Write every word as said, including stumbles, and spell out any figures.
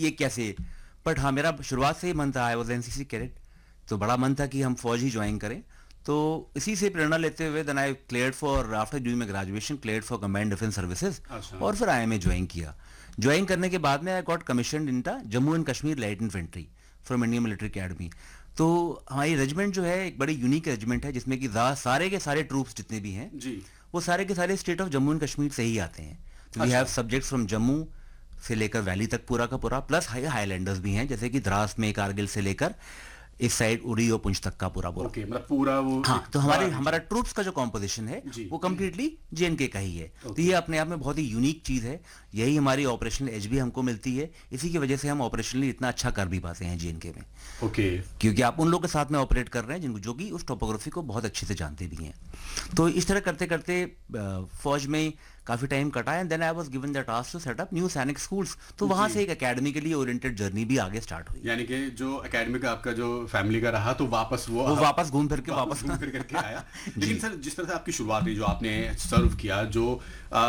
ये कैसे, बट हाँ मेरा शुरुआत से ही मन था, आई वॉज एनसीसी कैडेट, तो बड़ा मन था कि हम फौज ही ज्वाइन करें। तो इसी से प्रेरणा लेते हुए then I cleared for after doing my graduation cleared for command defence services, और फिर आईएमए ज्वाइन किया। ज्वाइन करने के बाद में I got commission in the Jammu and Kashmir light infantry from Indian military academy. तो हमारी रेजिमेंट जो है एक बड़ी यूनिक रेजिमेंट है, जिसमें कि सारे के सारे ट्रूप्स जितने भी हैं जी वो सारे के सारे state of Jammu and Kashmir से ही आते हैं। तो we have subjects from Jammu से लेकर वैली तक पूरा का पूरा, प्लस हाई हाईलैंडर्स भी हैं, जैसे कि द्रास में कारगिल से लेकर इस साइड उड़ी और पुंछ तक का पूरा पूरा। ओके, मतलब पूरा वो हाँ, तो हमारे हमारा ट्रूप्स का जो कॉम्पोजिशन है वो कम्प्लीटली जेएनके का ही है। तो ये अपने आप में बहुत ही यूनिक चीज है, यही हमारी ऑपरेशनल एज भी हमको मिलती है, इसी की वजह से हम ऑपरेशनली इतना अच्छा कर भी पाते हैं जेएनके में। ओके, क्योंकि आप उन लोगों के साथ में ऑपरेट कर रहे हैं जिनको जो कि उस टोपोग्राफी को बहुत अच्छे से जानते भी हैं। तो इस तरह करते करते फौज में काफी टाइम कटा, and then I was given the task to set up new सैनिक स्कूल्स। तो वहां से एक एकेडमी के लिए ओरिएंटेड जर्नी भी आगे स्टार्ट हुई। यानी कि जो एकेडमी का आपका जो फैमिली का रहा, तो वापस वो, वो वापस घूम फिर के वापस घूम फिर करके आया। लेकिन सर, जिस तरह से आपकी शुरुआत हुई, जो आपने सर्व किया, जो